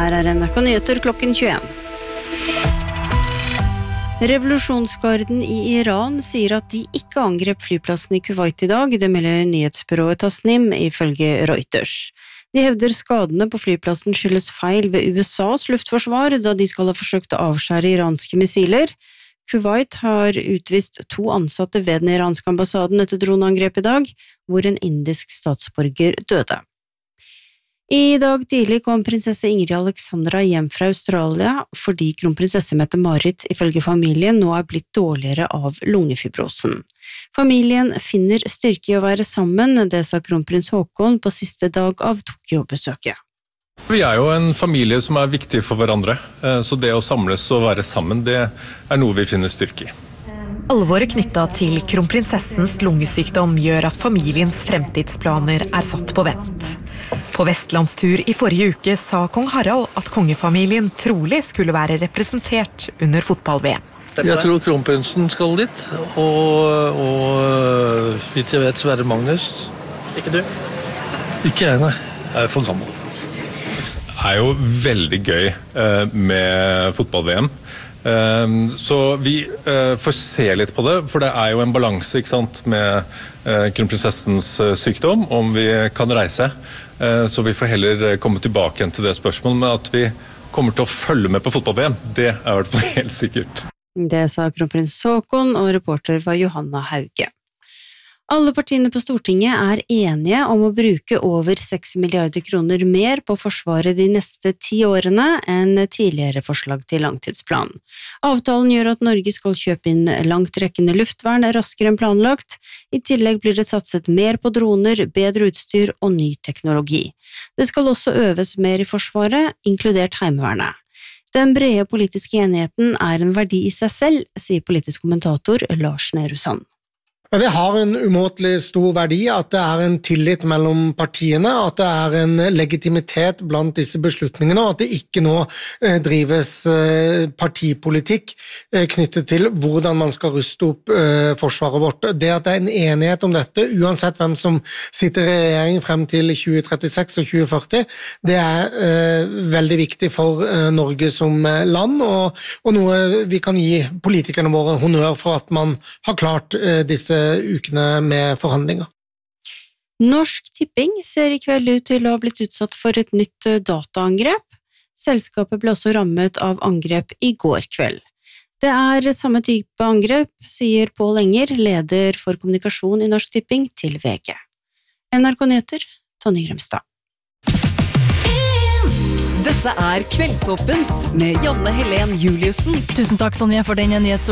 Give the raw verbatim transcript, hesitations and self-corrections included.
Her er N R K Nyheter klokken tjueen. Revolusjonsgarden i Iran sier at de ikke angrep flyplassen i Kuwait i dag, det melder nyhetsbyrået Tasnim ifølge Reuters. De hevder skadene på flyplassen skyldes feil ved U S A's luftforsvar, da de skal ha forsøkt å avskjære iranske missiler. Kuwait har utvist to ansatte ved den iranske ambassaden etter droneangrep i dag, hvor en indisk statsborger døde. I dag tidlig kom prinsesse Ingrid Alexandra hjem fra Australia fordi kronprinsesse Mette-Marit ifølge familien nå er blitt dårligere av lungefibrosen. Familien finner styrke i å være sammen, det sa kronprins Haakon på siste dag av Tokyo-besøket. Vi er jo en familie som er viktig for hverandre, så det å samles og være sammen, det er noe vi finner styrke i. Alvoret knyttet til kronprinsessens lungesykdom gjør at familiens fremtidsplaner er satt på vent. På vestlandstur i forrige uke sa kong Harald at kongefamilien trolig skulle være representert under fotball-V M. Jeg tror kronprinsen skal dit, og, og vidt jeg vet Sverre Magnus. Ikke du? Ikke jeg, nei. Jeg er for gammel. Det er jo veldig gøy med fotball-V M. Så vi får se litt på det, for det er jo en balanse, ikke sant, med kronprinsessens sykdom, om vi kan reise. Så vi får heller komme tilbake igjen til det spørsmålet, men at vi kommer til å følge med på fotball-V M, det er i hvert fall helt sikkert. Det sa kronprins Haakon, og reporter var Johanna Hauge. Alle partiene på Stortinget er enige om å bruke over seks milliarder kroner mer på forsvaret de neste ti årene enn tidligere forslag til langtidsplan. Avtalen gjør at Norge skal kjøpe inn langtrekkende luftvern raskere enn planlagt. I tillegg blir det satset mer på droner, bedre utstyr og ny teknologi. Det skal også øves mer i forsvaret, inkludert heimevernet. Den brede politiske enigheten er en verdi i seg selv, sier politisk kommentator Lars Nehru Sand. Det har en umåtelig stor verdi at det er en tillit mellom partiene, at det er en legitimitet blant disse beslutningene, og at det ikke nå drives partipolitikk knyttet til hvordan man skal ruste opp forsvaret vårt. Det at det er en enighet om dette, uansett hvem som sitter i regjering frem til tjue trettiseks og tjue førti, det er veldig viktig for Norge som land, og, og noe vi kan gi politikerne våre honnør for at man har klart disse ukene med forhandlinger. Norsk Tipping ser i kveld ut til å ha blitt utsatt for et nytt dataangrep. Selskapet ble også rammet av angrep i går kveld. Det er samme type angrep, sier Pål Enger, leder for kommunikasjon i Norsk Tipping, til V G. N R K Nyheter, Tonje Gremstad. Dette er Kveldsåpent med Janne Helen Juliussen. Tusen takk, Tonje, for den nyhets